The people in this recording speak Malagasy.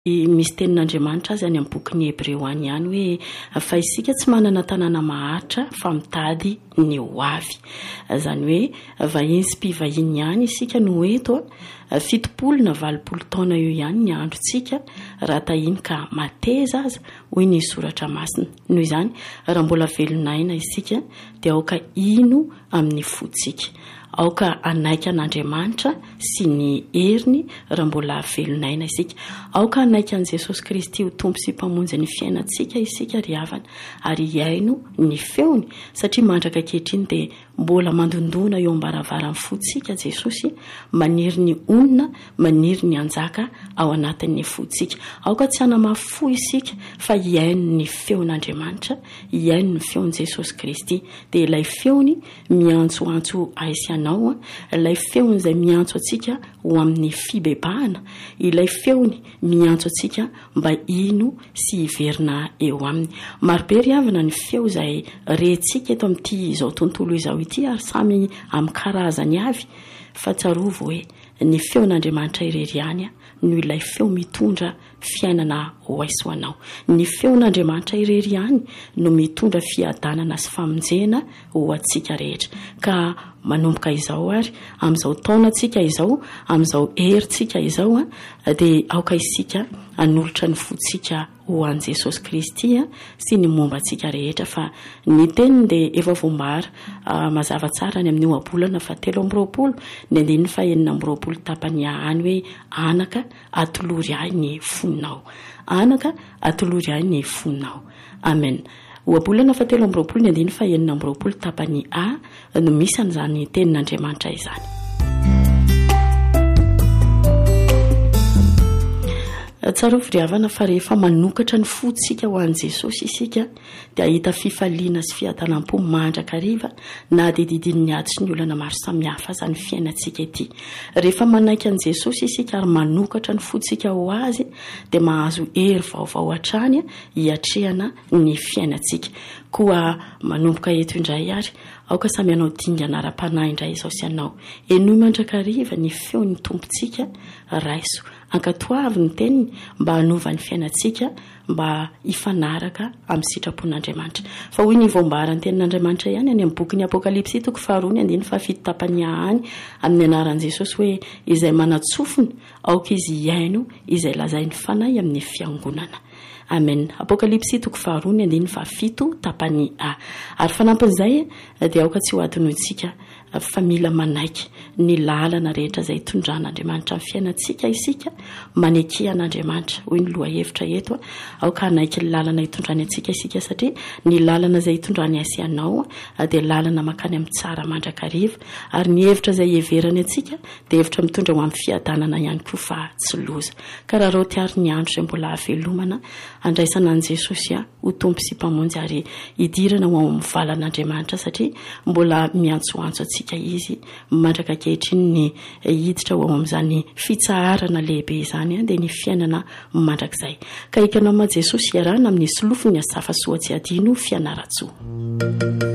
Misy tenin'Andriamanitra azy any amin'ny bokin'ny Hebreo any ihany hoe fa isika tsy manana tanàna maharitra fa mitady ny ho avy. Izany hoe vahiny sy mpivahiny ihany isika no eto, 70 na 80 taona eo ihany ny androntsika raha tahiny ka mateza aza hoy ny soratra masina. Noho izany raha mbola velonaina isika dia aoka ino amin'ny fotsika. Aoka anaiky an'Andriamanitra sy ny heriny raha mbola velonaina isika. Aoka anaiky an' Jesosy Kristy ho tompo sy mpamonjy ny fiainantsika isika ry havana, ary iaino ny feony satria mandraka ankehitriny dia mbola mandondona eo ambaravarany fotsika Jesosy, maniry ny onona, maniry ny anjaka ao anatin'ny fotsika. Aoka tsy hanamafo isika fa iaino ny feon'Andriamanitra, iaino ny feon'i Jesosy Kristy, dia ilay feony miantsoantso aisianao, ilay feony izay miantso atsika ho amin'ny fibebahana, ilay feony miantso atsika mba ino sy hiverina eo aminy. Marobe ry havana ny feo izay rehintsika eto amin'ity izao tontolo izao ity, ary samy amin'ny karazany avy, fa tsarovo hoe ny feon'Andriamanitra irery ihany no ilay feo mitondra fiainana ho aisoanao. Ny feon'Andriamanitra irery ihany no mitondra fiadanana sy famonjena ho antsika rehetra. Ka manomboka izao ary amin'izao taonantsika izao, amin'izao herintsika izao, dia aoka isika hanolotra ny fotsika ho an' Jesosy Kristy sy ny momba antsika rehetra, fa ny teniny dia efa voambara mazava tsara ny amin'ny ohabolana 7 ny 9 tapany any hoe anaka atolory ahy ny foninao, anaka atolory ahy ny foninao. Amen. Ohabolana 7 ny 9 tapany a no misy an'izany tenin'Andriamanitra izany. Tsara firavana fa rehefa manokatra ny fotsika ho an' Jesosy isika dia ahita fifaliana sy fiadanam-po mandrakariva na dia didin'ny ady sy ny olana maro samihafa aza ny fiainantsika ity. Rehefa manaiky an' Jesosy isika ary manokatra ny fotsika ho azy dia mahazo hery vaovao hatrany hiatrehana ny fiainantsika. Koa manomboka eto indray ary aoka samy anao dingana ara-panahy indray izao sy anao. Enoy mandrakariva ny feon'ny tompontsika raiso, ankatoavy ny teniny mba hanova ny fiainantsika mba hifanaraka amin'ny sitrapon'Andriamanitra. Fa hoy ny voambara ny tenin'Andriamanitra ihany any amin'ny bokin'ny Apokalipsy 2:7 tapany any amin'ny anaran'i Jesosy hoe izay manatsofina aoka izy iaino izay lazainy fanahy amin'ny fiangonana. Amen. Apokalipsy 2:7 tapany a. Ary fanampin'izay dia aoka tsy ho adinoitsika fa mila manaiky ny lalana rehetra izay tondran'Andriamanitra amin'ny fiainantsika isika, maneky an'Andriamanitra hoy ny loha hevitra eto, aoka anaiky ny lalana hitondrany antsika isika satria ny lalana izay hitondrany asianao dia lalana makany amin'ny tsara mandrakariva, ary ny hevitra izay heverany antsika dia hevitra mitondra ho amin'ny fiadanana ihany koa fa tsy loza. Ka raha rao tiary ny andro izay mbola havelomana andraisana an' Jesosy ho tompo sy mpamonjy ary hidirana ho amin'ny valan'Andriamanitra satria mbola miantsoantso atsika izy mandraka ankehitriny ny hiditra ho amin'izany fitsaharana lehibe izany dia ny fiainana mandrakizay. Ka ikanao ma Jesosy iarahana amin'ny solofiny asafa soa tsy adino fianaratsoa.